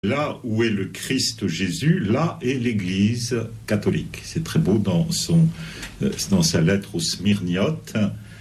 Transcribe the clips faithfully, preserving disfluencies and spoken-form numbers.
Là où est le Christ Jésus, là est l'Église catholique. C'est très beau dans, son, dans sa lettre aux Smyrniotes.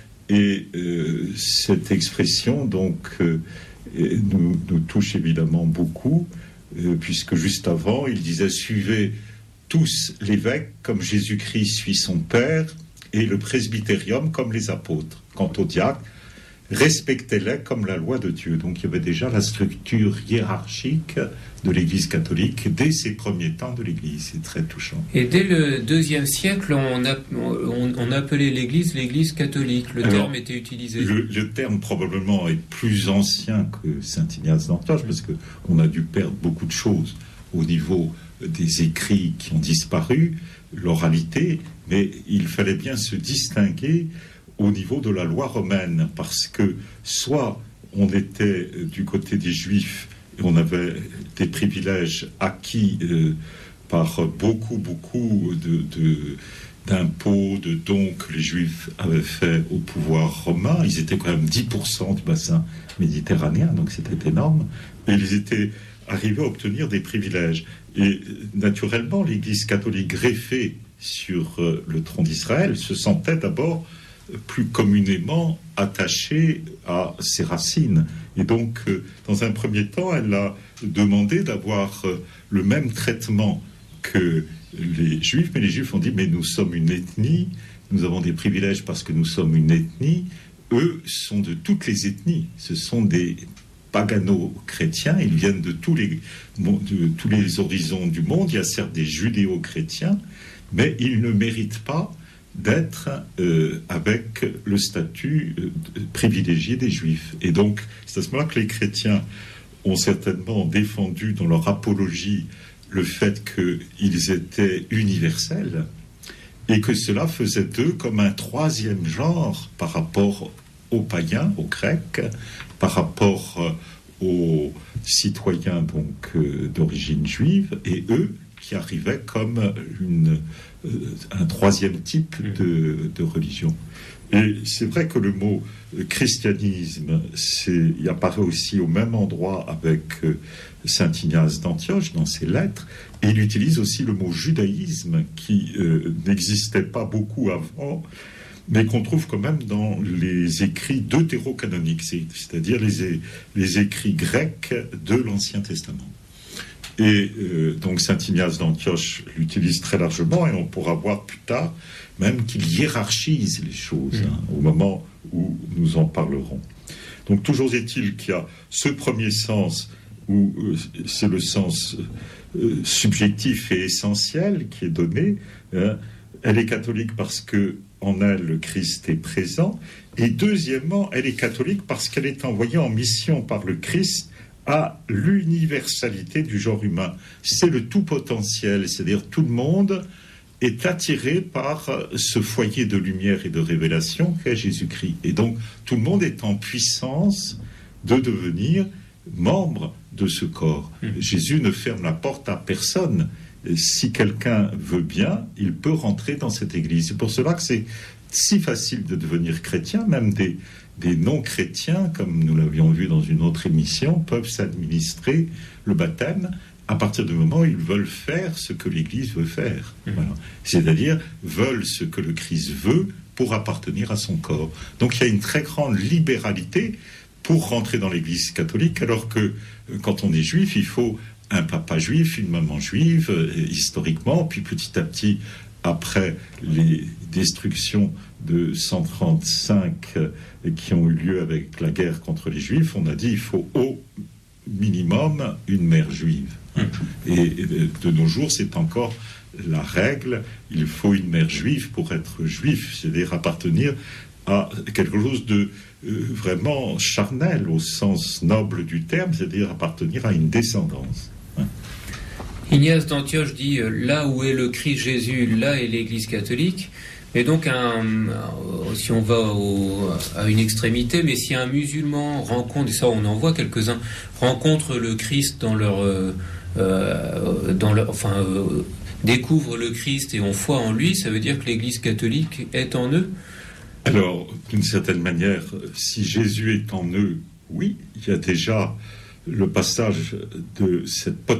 Et euh, cette expression donc, euh, nous, nous touche évidemment beaucoup, euh, puisque juste avant, il disait « Suivez tous l'évêque comme Jésus-Christ suit son Père, et le presbytérium comme les apôtres. Quant aux diacres, respectez-les comme la loi de Dieu. » Donc il y avait déjà la structure hiérarchique de l'Église catholique dès ses premiers temps de l'Église. C'est très touchant. Et dès le deuxième siècle, on, a, on, on appelait l'Église l'Église catholique. Le Alors, terme était utilisé. Le, le terme probablement est plus ancien que saint Ignace d'Antioche, parce qu'on a dû perdre beaucoup de choses au niveau des écrits qui ont disparu, l'oralité, mais il fallait bien se distinguer au niveau de la loi romaine, parce que soit on était du côté des Juifs et on avait des privilèges acquis euh, par beaucoup, beaucoup de, de, d'impôts, de dons que les Juifs avaient fait au pouvoir romain. Ils étaient quand même dix pour cent du bassin méditerranéen, donc c'était énorme. Et ils étaient arrivés à obtenir des privilèges. Et naturellement, l'Église catholique greffée sur euh, le trône d'Israël se sentait d'abord plus communément attachée à ses racines. Et donc, euh, dans un premier temps, elle a demandé d'avoir euh, le même traitement que les Juifs, mais les Juifs ont dit, mais nous sommes une ethnie, nous avons des privilèges parce que nous sommes une ethnie. Eux sont de toutes les ethnies, ce sont des pagano-chrétiens, ils viennent de tous les, de tous les horizons du monde. Il y a certes des judéo-chrétiens, mais ils ne méritent pas d'être euh, avec le statut euh, privilégié des Juifs. Et donc, c'est à ce moment-là que les chrétiens ont certainement défendu dans leur apologie le fait qu'ils étaient universels et que cela faisait d'eux comme un troisième genre par rapport aux païens, aux Grecs, par rapport euh, aux citoyens donc euh, d'origine juive, et eux qui arrivaient comme une, euh, un troisième type de, de religion. Et c'est vrai que le mot euh, christianisme, c'est, il apparaît aussi au même endroit avec euh, saint Ignace d'Antioche dans ses lettres, et il utilise aussi le mot judaïsme qui euh, n'existait pas beaucoup avant, mais qu'on trouve quand même dans les écrits deutérocanoniques, c'est, c'est-à-dire les, les écrits grecs de l'Ancien Testament. Et euh, donc saint Ignace d'Antioche l'utilise très largement, et on pourra voir plus tard même qu'il hiérarchise les choses, hein, au moment où nous en parlerons. Donc toujours est-il qu'il y a ce premier sens où euh, c'est le sens euh, subjectif et essentiel qui est donné. Hein. Elle est catholique parce que en elle le Christ est présent, et deuxièmement, elle est catholique parce qu'elle est envoyée en mission par le Christ à l'universalité du genre humain. C'est le tout potentiel, c'est-à-dire tout le monde est attiré par ce foyer de lumière et de révélation qu'est Jésus-Christ. Et donc, tout le monde est en puissance de devenir membre de ce corps. Mmh. Jésus ne ferme la porte à personne. Si quelqu'un veut bien, il peut rentrer dans cette église. C'est pour cela que c'est si facile de devenir chrétien, même des, des non-chrétiens, comme nous l'avions vu dans une autre émission, peuvent s'administrer le baptême à partir du moment où ils veulent faire ce que l'Église veut faire. Mmh. Voilà. C'est-à-dire, veulent ce que le Christ veut pour appartenir à son corps. Donc il y a une très grande libéralité pour rentrer dans l'Église catholique, alors que quand on est juif, il faut un papa juif, une maman juive, euh, historiquement, puis petit à petit, après les destructions de cent trente-cinq euh, qui ont eu lieu avec la guerre contre les Juifs, on a dit il faut au minimum une mère juive. Hein. Et, et de nos jours, c'est encore la règle, il faut une mère juive pour être juif, c'est-à-dire appartenir à quelque chose de euh, vraiment charnel au sens noble du terme, c'est-à-dire appartenir à une descendance. Hein. Ignace d'Antioche dit euh, là où est le Christ Jésus, là est l'Église catholique. Mais donc, un, un, si on va au, à une extrémité, mais si un musulman rencontre, et ça on en voit quelques-uns, rencontre le Christ dans leur, euh, euh, dans leur, enfin, euh, découvre le Christ et ont foi en lui, ça veut dire que l'Église catholique est en eux. Alors, d'une certaine manière, si Jésus est en eux, oui, il y a déjà le passage de cette